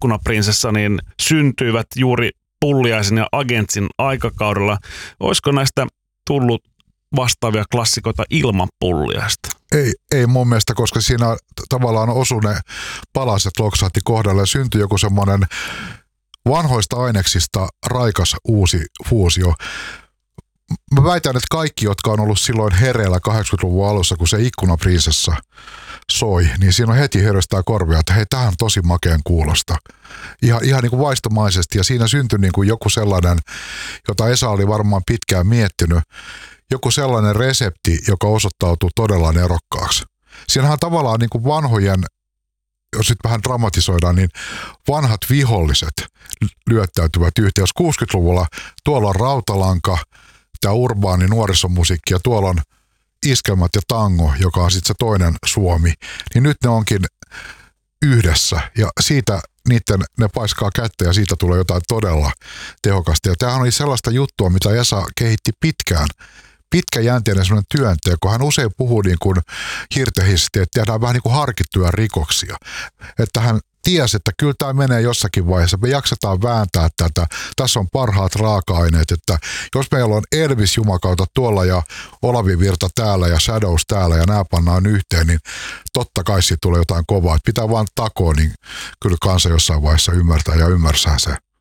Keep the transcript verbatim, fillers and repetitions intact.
Ikkunaprinsessa niin syntyivät juuri Pulliaisen ja Agentsin aikakaudella. Olisiko näistä tullut vastaavia klassikoita ilman Pulliaista? Ei, ei mun mielestä, koska siinä tavallaan osui ne palaset loksahti kohdalle ja syntyi joku semmoinen vanhoista aineksista raikas uusi fuusio. Mä väitän, että kaikki, jotka on ollut silloin hereillä kahdeksankymmentäluvun alussa, kun se Ikkunaprinsessa soi, niin siinä on heti herrostää korvia, että hei, tämähän on tosi makeen kuulosta. Ihan, ihan niin kuin vaistomaisesti, ja siinä syntyi niin kuin joku sellainen, jota Esa oli varmaan pitkään miettinyt, joku sellainen resepti, joka osoittautuu todella nerokkaaksi. Siinähän tavallaan niin kuin vanhojen, jos nyt vähän dramatisoidaan, niin vanhat viholliset lyöttäytyvät yhteen. Jos kuusikymmentäluvulla tuolla on Rautalanka, tämä urbaani nuorisomusiikki ja tuolla on iskelmät ja tango, joka on sitten se toinen Suomi, niin nyt ne onkin yhdessä ja siitä niiden, ne paiskaa kättä ja siitä tulee jotain todella tehokasta. Ja tämähän oli sellaista juttua, mitä Esa kehitti pitkään, pitkäjänteinen sellainen työntö, kun hän usein puhuu niin kuin hirtehisesti, että tehdään vähän niin kuin harkittuja rikoksia. Että hän tiesi, että kyllä tämä menee jossakin vaiheessa, me jaksetaan vääntää tätä, tässä on parhaat raaka-aineet, että jos meillä on Elvis Jumakauta tuolla ja Olavi Virta täällä ja Shadows täällä ja nämä pannaan yhteen, niin totta kai siitä tulee jotain kovaa, että pitää vaan takoa, niin kyllä kansa jossain vaiheessa ymmärtää ja ymmärsää se.